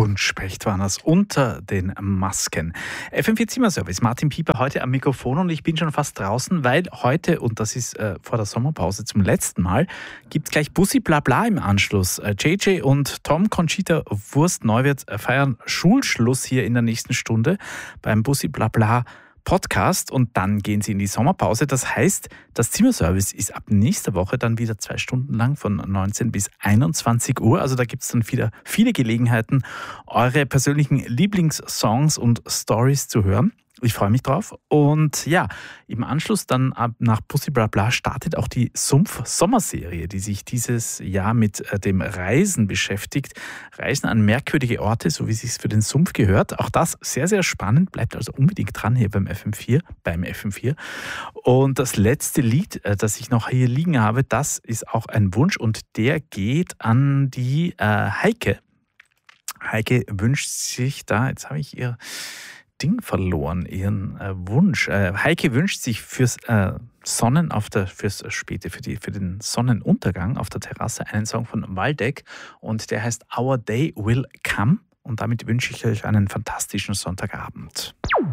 und Specht waren das unter den Masken. FM4 Zimmerservice, Martin Pieper heute am Mikrofon und ich bin schon fast draußen, weil heute, und das ist vor der Sommerpause zum letzten Mal, gibt es gleich Bussi Blabla im Anschluss. JJ und Tom Conchita Wurst-Neuwirth feiern Schulschluss hier in der nächsten Stunde beim Bussi Blabla Podcast und dann gehen sie in die Sommerpause. Das heißt, das Zimmerservice ist ab nächster Woche dann wieder 2 Stunden lang von 19 bis 21 Uhr. Also da gibt es dann wieder viele Gelegenheiten, eure persönlichen Lieblingssongs und Stories zu hören. Ich freue mich drauf. Und ja, im Anschluss dann nach Bussi Blabla startet auch die Sumpf-Sommerserie, die sich dieses Jahr mit dem Reisen beschäftigt. Reisen an merkwürdige Orte, so wie es sich für den Sumpf gehört. Auch das sehr, sehr spannend. Bleibt also unbedingt dran hier beim FM4. Und das letzte Lied, das ich noch hier liegen habe, das ist auch ein Wunsch und der geht an die Heike. Heike wünscht sich da, jetzt habe ich ihr Ding verloren, ihren Wunsch. Heike wünscht sich für den Sonnenuntergang auf der Terrasse einen Song von Waldeck und der heißt Our Day Will Come und damit wünsche ich euch einen fantastischen Sonntagabend.